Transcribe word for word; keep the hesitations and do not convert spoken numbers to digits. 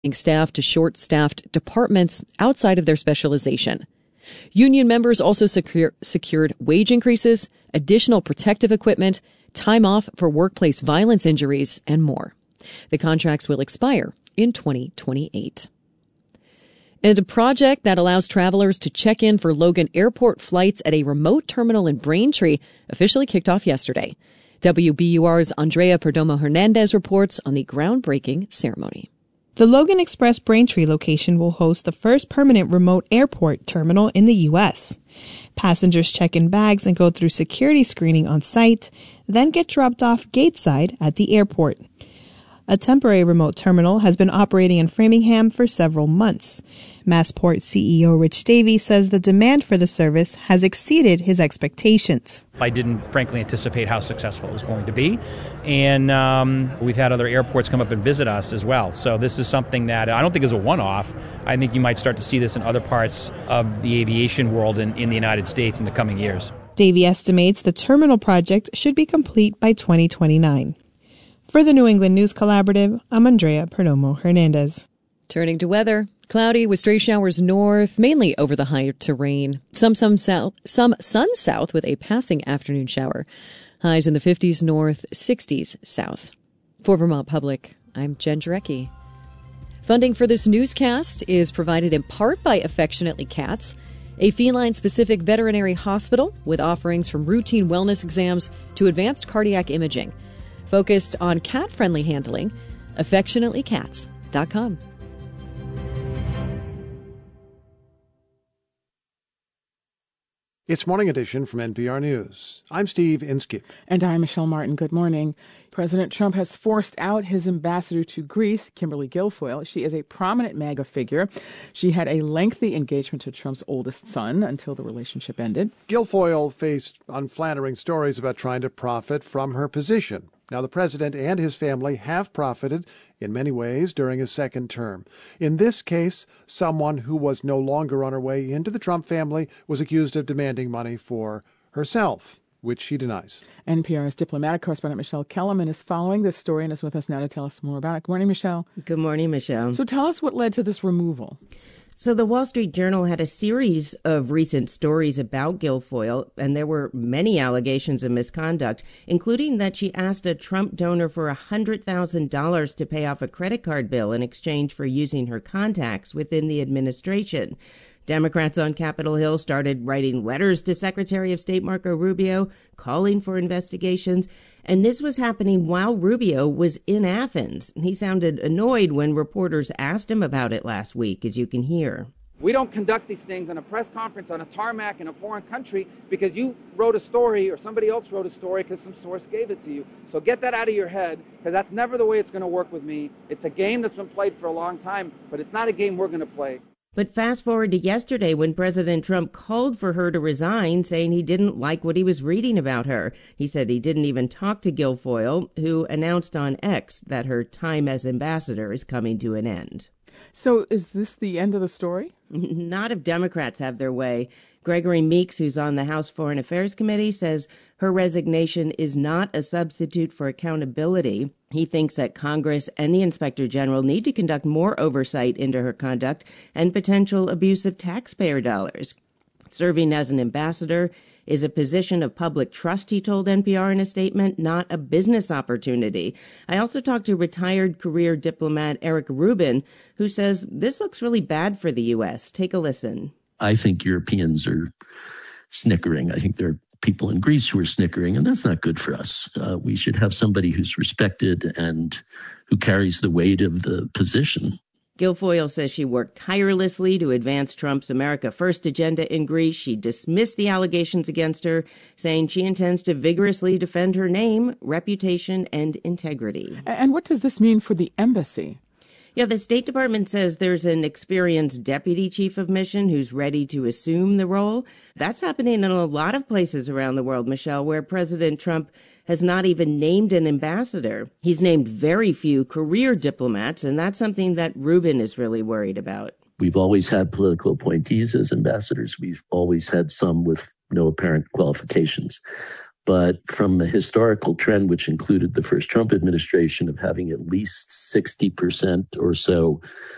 staff to short-staffed departments outside of their specialization. Union members also secure, secured wage increases, additional protective equipment, time off for workplace violence injuries, and more. The contracts will expire in twenty twenty-eight. And a project that allows travelers to check in for Logan Airport flights at a remote terminal in Braintree officially kicked off yesterday. W B U R's Andrea Perdomo Hernandez reports on the groundbreaking ceremony. The Logan Express Braintree location will host the first permanent remote airport terminal in the U S. Passengers check in bags and go through security screening on site, then get dropped off gateside at the airport. A temporary remote terminal has been operating in Framingham for several months. Massport C E O Rich Davey says the demand for the service has exceeded his expectations. I didn't, frankly, anticipate how successful it was going to be. And um, we've had other airports come up and visit us as well. So this is something that I don't think is a one-off. I think you might start to see this in other parts of the aviation world in, in the United States in the coming years. Davey estimates the terminal project should be complete by twenty twenty-nine. For the New England News Collaborative, I'm Andrea Perdomo Hernandez. Turning to weather, cloudy with stray showers north, mainly over the high to rain. Some, some south, some sun south with a passing afternoon shower. Highs in the fifties north, sixties south. For Vermont Public, I'm Jen Jarecki. Funding for this newscast is provided in part by Affectionately Cats, a feline-specific veterinary hospital with offerings from routine wellness exams to advanced cardiac imaging. Focused on cat-friendly handling, affectionately cats dot com. It's Morning Edition from N P R News. I'm Steve Inskeep. And I'm Michelle Martin. Good morning. President Trump has forced out his ambassador to Greece, Kimberly Guilfoyle. She is a prominent MAGA figure. She had a lengthy engagement to Trump's oldest son until the relationship ended. Guilfoyle faced unflattering stories about trying to profit from her position. Now, the president and his family have profited in many ways during his second term. In this case, someone who was no longer on her way into the Trump family was accused of demanding money for herself, which she denies. N P R's diplomatic correspondent Michelle Kellerman is following this story and is with us now to tell us more about it. Good morning, Michelle. Good morning, Michelle. So tell us what led to this removal. So the Wall Street Journal had a series of recent stories about Guilfoyle, and there were many allegations of misconduct, including that she asked a Trump donor for one hundred thousand dollars to pay off a credit card bill in exchange for using her contacts within the administration. Democrats on Capitol Hill started writing letters to Secretary of State Marco Rubio, calling for investigations. And this was happening while Rubio was in Athens. He sounded annoyed when reporters asked him about it last week, as you can hear. We don't conduct these things on a press conference on a tarmac in a foreign country because you wrote a story or somebody else wrote a story because some source gave it to you. So get that out of your head, because that's never the way it's going to work with me. It's a game that's been played for a long time, but it's not a game we're going to play. But fast forward to yesterday when President Trump called for her to resign, saying he didn't like what he was reading about her. He said he didn't even talk to Guilfoyle, who announced on X that her time as ambassador is coming to an end. So is this the end of the story? Not if Democrats have their way. Gregory Meeks, who's on the House Foreign Affairs Committee, says her resignation is not a substitute for accountability. He thinks that Congress and the Inspector General need to conduct more oversight into her conduct and potential abuse of taxpayer dollars. Serving as an ambassador is a position of public trust, he told N P R in a statement, not a business opportunity. I also talked to retired career diplomat Eric Rubin, who says this looks really bad for the U S. Take a listen. I think Europeans are snickering. I think there are people in Greece who are snickering, and that's not good for us. Uh, we should have somebody who's respected and who carries the weight of the position. Guilfoyle says she worked tirelessly to advance Trump's America First agenda in Greece. She dismissed the allegations against her, saying she intends to vigorously defend her name, reputation, and integrity. And what does this mean for the embassy? Yeah, the State Department says there's an experienced deputy chief of mission who's ready to assume the role. That's happening in a lot of places around the world, Michelle, where President Trump has not even named an ambassador. He's named very few career diplomats, and that's something that Rubin is really worried about. We've always had political appointees as ambassadors. We've always had some with no apparent qualifications. But from the historical trend, which included the first Trump administration of having at least sixty percent or so